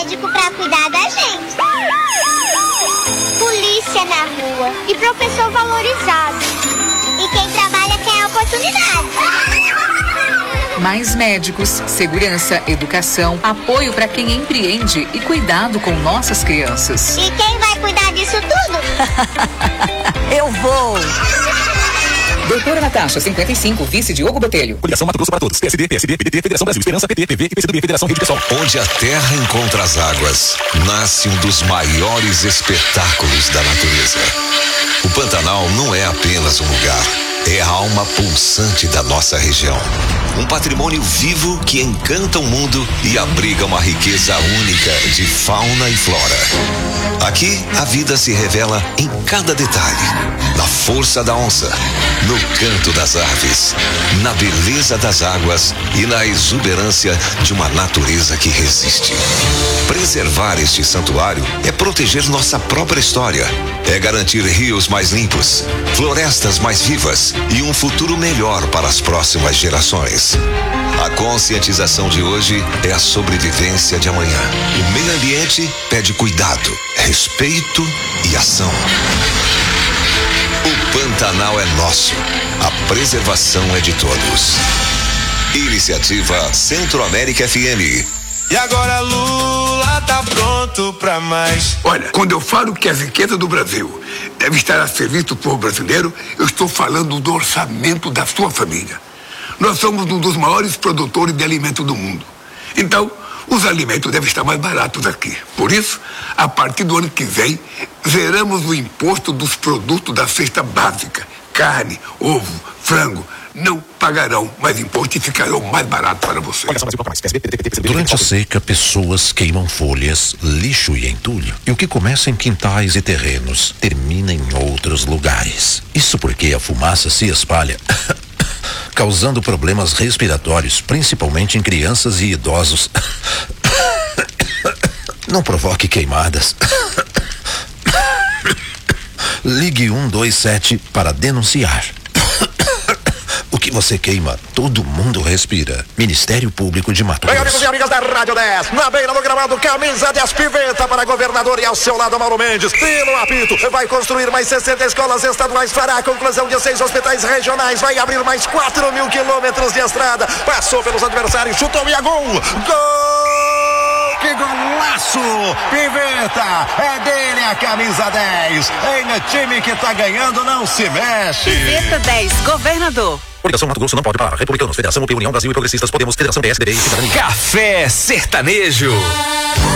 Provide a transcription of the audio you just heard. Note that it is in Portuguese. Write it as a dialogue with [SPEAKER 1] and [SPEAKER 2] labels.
[SPEAKER 1] médico pra cuidar da gente. Polícia na rua e professor valorizado. E quem trabalha quer oportunidade.
[SPEAKER 2] Mais médicos, segurança, educação, apoio para quem empreende e cuidado com nossas crianças.
[SPEAKER 1] E quem vai cuidar disso tudo?
[SPEAKER 3] Eu vou!
[SPEAKER 2] Doutora Natasha, 55, vice Diogo Botelho.
[SPEAKER 4] Coligação Mato Grosso para Todos. PSD, PDT, Federação Brasil, Esperança, PT, PV e PCdoB, Federação Rede Pessoal.
[SPEAKER 5] Onde a terra encontra as águas, nasce um dos maiores espetáculos da natureza. O Pantanal não é apenas um lugar, é a alma pulsante da nossa região. Um patrimônio vivo que encanta o mundo e abriga uma riqueza única de fauna e flora. Aqui, a vida se revela em cada detalhe. Na força da onça, no canto das aves, na beleza das águas e na exuberância de uma natureza que resiste. Preservar este santuário é proteger nossa própria história. É garantir rios mais limpos, florestas mais vivas e um futuro melhor para as próximas gerações. A conscientização de hoje é a sobrevivência de amanhã. O meio ambiente pede cuidado, respeito e ação. O Pantanal é nosso. A preservação é de todos. Iniciativa Centro-América FM.
[SPEAKER 6] E agora Lula tá pronto pra mais.
[SPEAKER 7] Olha, quando eu falo que a riqueza do Brasil deve estar a serviço do povo brasileiro, eu estou falando do orçamento da sua família. Nós somos um dos maiores produtores de alimentos do mundo. Então, os alimentos devem estar mais baratos aqui. Por isso, a partir do ano que vem, zeramos o imposto dos produtos da cesta básica. Carne, ovo, frango, não pagarão mais imposto e ficarão mais baratos para você.
[SPEAKER 8] Durante a seca, pessoas queimam folhas, lixo e entulho. E o que começa em quintais e terrenos, termina em outros lugares. Isso porque a fumaça se espalha, causando problemas respiratórios, principalmente em crianças e idosos. Não provoque queimadas. Ligue 127 para denunciar. O que você queima, todo mundo respira. Ministério Público de Mato Grosso.
[SPEAKER 9] Bem, amigos e amigas da Rádio 10, na beira do gramado, camisa 10 piveta para governador e ao seu lado Mauro Mendes. E no apito, vai construir mais 60 escolas estaduais, fará a conclusão de 6 hospitais regionais, vai abrir mais 4.000 quilômetros de estrada. Passou pelos adversários, chutou e a gol! Gol! Que golaço! Piveta, é dele a camisa 10. Em time que tá ganhando, não se mexe.
[SPEAKER 3] Piveta 10, governador.
[SPEAKER 8] Coligação Mato Grosso não pode parar. Republicanos, Federação UP, União Brasil e Progressistas, Podemos, Federação PSDB e Cidadania.
[SPEAKER 4] Café Sertanejo.